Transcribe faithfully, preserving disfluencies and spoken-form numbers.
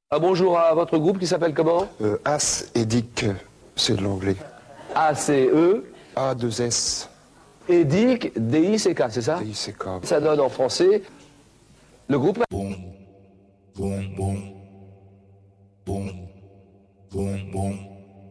Un bonjour à votre groupe qui s'appelle comment? Euh, As et Dick, c'est de l'anglais. A C E. A deux S. Et Dick, D I C K, c'est ça? D I C K. Ça donne en français le groupe. Boum, boum, boum, boum, boum, boum.